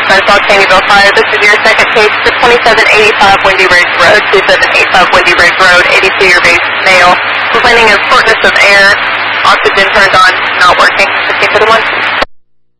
South Sandyville Fire. This is your second case for 2785 Windy Ridge Road, 2785 Windy Ridge Road, 82-year base male. Complaining of shortness of air, oxygen turned on, not working. Proceed to the 1.